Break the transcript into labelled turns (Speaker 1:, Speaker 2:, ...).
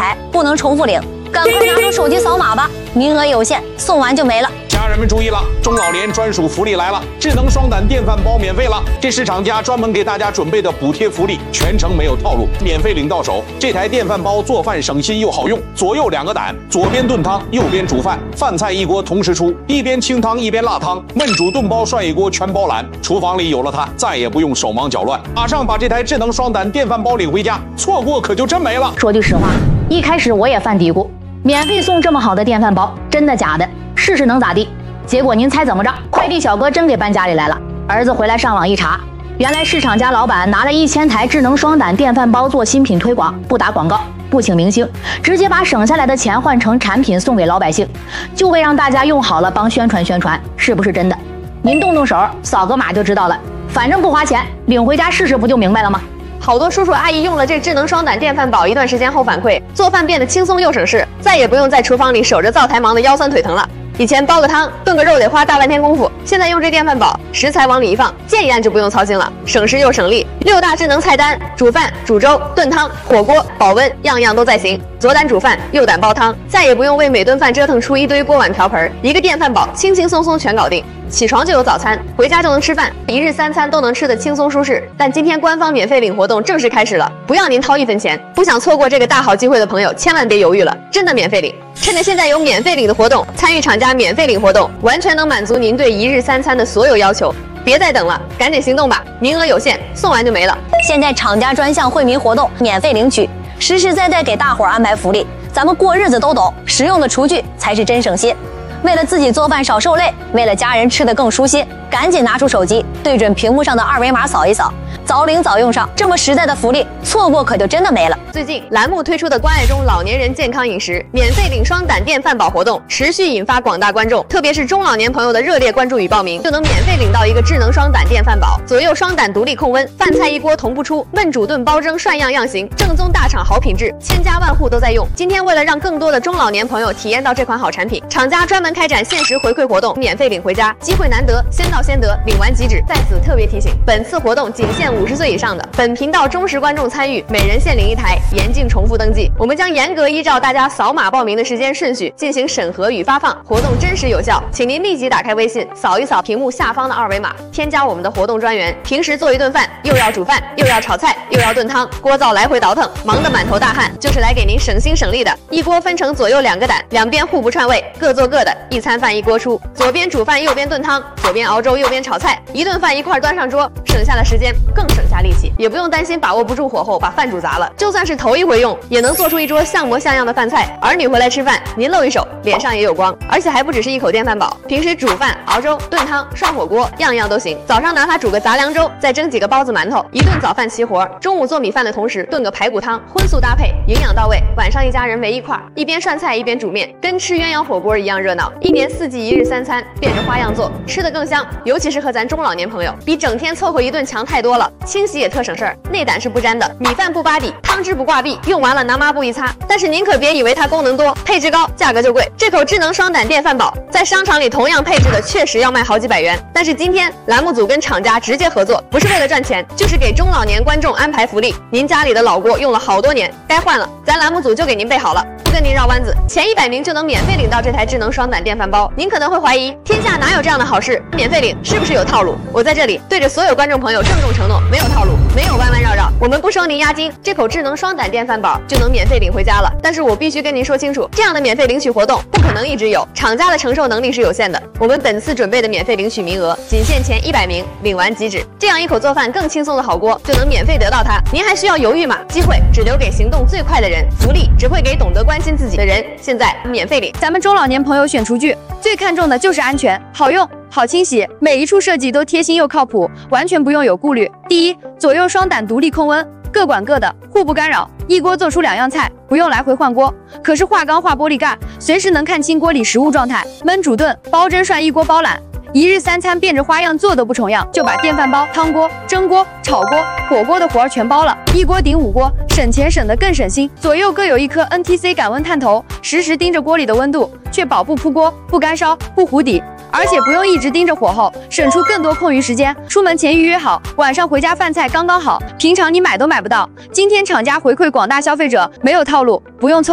Speaker 1: 台，不能重复领，赶快拿出手机扫码吧，名额有限，送完就没了。
Speaker 2: 家人们注意了，中老年专属福利来了，智能双胆电饭煲免费了！这是厂家专门给大家准备的补贴福利，全程没有套路，免费领到手。这台电饭煲做饭省心又好用，左右2个胆，左边炖汤，右边煮饭，饭菜一锅同时出，一边清汤一边辣汤，焖煮炖煲涮一锅全包揽。厨房里有了它，再也不用手忙脚乱。马上把这台智能双胆电饭煲领回家，错过可就真没了。
Speaker 1: 说句实话，一开始我也犯嘀咕，免费送这么好的电饭煲，真的假的？试试能咋地？结果您猜怎么着？快递小哥真给搬家里来了。儿子回来上网一查，原来是厂家老板拿了1000台智能双胆电饭煲做新品推广，不打广告，不请明星，直接把省下来的钱换成产品送给老百姓，就为让大家用好了帮宣传宣传，是不是真的？您动动手，扫个码就知道了。反正不花钱，领回家试试不就明白了吗？
Speaker 3: 好多叔叔阿姨用了这智能双胆电饭煲一段时间后反馈，做饭变得轻松又省事，再也不用在厨房里守着灶台忙得腰酸腿疼了。以前煲个汤炖个肉得花大半天功夫，现在用这电饭煲，食材往里一放，键一按就不用操心了，省时又省力。6大智能菜单，煮饭、煮粥、炖汤、火锅、保温，样样都在行。左胆煮饭，右胆煲汤，再也不用为每顿饭折腾出一堆锅碗瓢盆，一个电饭煲轻轻松松全搞定。起床就有早餐，回家就能吃饭，1日3餐都能吃得轻松舒适。但今天官方免费领活动正式开始了，不要您掏1分钱。不想错过这个大好机会的朋友，千万别犹豫了，真的免费领！趁着现在有免费领的活动，参与厂家免费领活动，完全能满足您对1日3餐的所有要求。别再等了，赶紧行动吧！名额有限，送完就没了。
Speaker 1: 现在厂家专项惠民活动，免费领取，实实在在给大伙儿安排福利。咱们过日子都懂，实用的厨具才是真省心。为了自己做饭少受累，为了家人吃得更舒心，赶紧拿出手机，对准屏幕上的2维码扫一扫，早领早用上。这么实在的福利，错过可就真的没了。
Speaker 3: 最近栏目推出的关爱中老年人健康饮食免费领双胆电饭煲活动，持续引发广大观众，特别是中老年朋友的热烈关注与报名，就能免费领到一个智能双胆电饭煲，左右双胆独立控温，饭菜一锅同步出，焖煮炖煲蒸涮样样行，正宗大厂好品质，千家万户都在用。今天为了让更多的中老年朋友体验到这款好产品，厂家专门开展限时回馈活动，免费领回家，机会难得，先到先得，领完即止。在此特别提醒，本次活动仅限50岁以上的，本频道忠实观众参与，每人限领1台，严禁重复登记。我们将严格依照大家扫码报名的时间顺序进行审核与发放，活动真实有效，请您立即打开微信，扫一扫屏幕下方的2维码，添加我们的活动专员。平时做一顿饭，又要煮饭，又要炒菜，又要炖汤，锅灶来回倒腾，忙得满头大汗，就是来给您省心省力的。一锅分成左右2个胆，两边互不串味，各做各的，一餐饭一锅出，左边煮饭，右边炖汤，左边熬粥，右边炒菜，一顿饭一块端上桌，省下了时间，更省下力气，也不用担心把握不住火候把饭煮砸了。就算是头一回用，也能做出一桌像模像样的饭菜。儿女回来吃饭，您露一手，脸上也有光。而且还不只是一口电饭煲，平时煮饭、熬粥、炖汤、涮火锅，样样都行。早上拿它煮个杂粮粥，再蒸几个包子馒头，一顿早饭齐活。中午做米饭的同时炖个排骨汤，荤素搭配，营养到位。晚上一家人围一块，一边涮菜一边煮面，跟吃鸳鸯火锅一样热闹。1年4季1日3餐，变着花样做，吃得更香。尤其适合咱中老年朋友，比整天凑合一顿强太多了。清洗也特省事儿，内胆是不粘的，米饭不扒底，汤汁不挂壁，用完了拿抹布一擦。但是您可别以为它功能多，配置高，价格就贵。这口智能双胆电饭煲在商场里同样配置的确实要卖好几百元，但是今天栏目组跟厂家直接合作，不是为了赚钱，就是给中老年观众安排福利。您家里的老锅用了好多年，该换了，咱栏目组就给您备好了，不跟您绕弯子，前100名就能免费领到这台智能双胆电饭煲。您可能会怀疑，天下哪有这样的好事？免费领是不是有套路？我在这里对着所有观众朋友郑重承诺，没有套路，没有弯弯绕绕，我们不收您押金，这口智能双胆电饭煲就能免费领回家了。但是我必须跟您说清楚，这样的免费领取活动不可能一直有，厂家的承受能力是有限的。我们本次准备的免费领取名额仅限前100名，领完即止。这样一口做饭更轻松的好锅就能免费得到它，您还需要犹豫吗？机会只留给行动最快的人，福利只会给懂得关心自己的人。现在免费领。
Speaker 4: 咱们中老年朋友选厨具最看重的就是安全、好用、好清洗，每一处设计都贴心又靠谱，完全不用有顾虑。第一，左右双胆独立控温，各管各的，互不干扰，一锅做出2样菜，不用来回换锅。可是化钢化玻璃盖，随时能看清锅里食物状态。焖煮炖、煲蒸涮一锅包揽，1日3餐变着花样做都不重样，就把电饭煲、汤锅、蒸锅、炒锅、火锅的活儿全包了，一锅顶5锅，省钱省得更省心。左右各有一颗 NTC 感温探头，实时盯着锅里的温度，确保不扑锅、不干烧、不糊底。而且不用一直盯着火候，省出更多空余时间。出门前预约好，晚上回家饭菜刚刚好，平常你买都买不到。今天厂家回馈广大消费者，没有套路，不用凑。